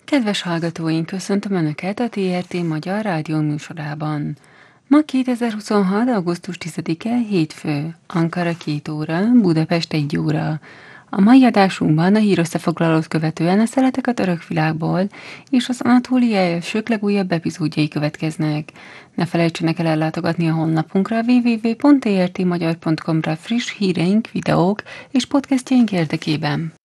Kedves hallgatóink, köszöntöm Önöket a TRT Magyar Rádió műsorában. Ma 2026. augusztus 10-e hétfő, Ankara 2 óra, Budapest 1 óra. A mai adásunkban a hírösszefoglalót követően a szeletek a török világból és az Anatólia elsők legújabb epizódjai következnek. Ne felejtsenek el ellátogatni a honlapunkra www.trtmagyar.com-ra friss híreink, videók és podcastjaink érdekében.